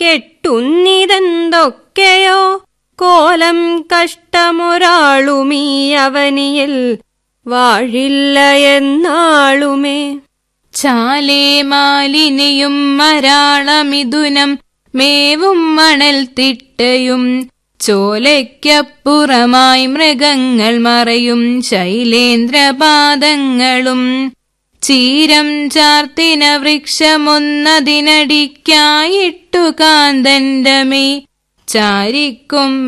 കെട്ടുന്നിതെന്തൊക്കെയോ കോലം കഷ്ടമൊരാളുമീ അവനിയിൽ വാഴില്ല എന്നാളുമേ. ചാലേ മാലിനിയും മരാളമിഥുനം മേവും മണൽ തിട്ടയും ചോലയ്ക്കപ്പുറമായി മൃഗങ്ങൾ മറയും ശൈലേന്ദ്രപാദങ്ങളും ചീരം ചാർത്തിന വൃക്ഷമൊന്നതിനടിക്കായിട്ടു കാന്തന്റെ മേ ചാരിക്കും